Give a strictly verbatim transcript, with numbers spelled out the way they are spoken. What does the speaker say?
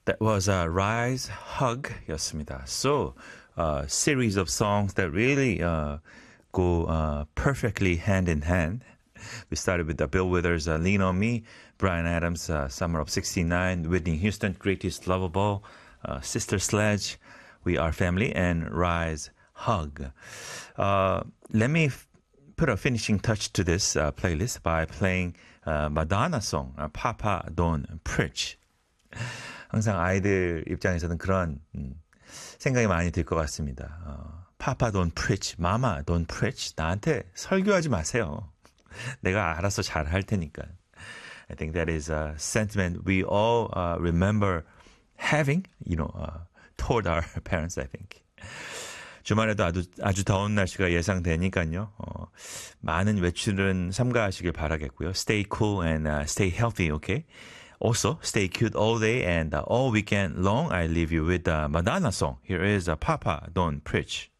That was a Rise Hug였습니다. So, a series of songs that really uh, go uh, perfectly hand in hand. We started with the Bill Withers, uh, Lean on Me, Bryan Adams, uh, Summer of sixty-nine, Whitney Houston, Greatest Lovable, uh, Sister Sledge, We Are Family, and Rise Hug. Uh, let me f- put a finishing touch to this uh, playlist by playing uh, Madonna song, uh, Papa Don't Preach. 항상 아이들 입장에서는 그런 음, 생각이 많이 들 것 같습니다. 어, Papa don't preach, Mama don't preach. 나한테 설교하지 마세요. 내가 알아서 잘 할 테니까. I think that is a sentiment we all uh, remember having, you know, uh, toward our parents, I think. 주말에도 아주, 아주 더운 날씨가 예상되니까요. 어, 많은 외출은 삼가하시길 바라겠고요. Stay cool and uh, stay healthy, okay? Also, stay cute all day and uh, all weekend long. I leave you with the Madonna song. Here is uh, Papa Don't Preach.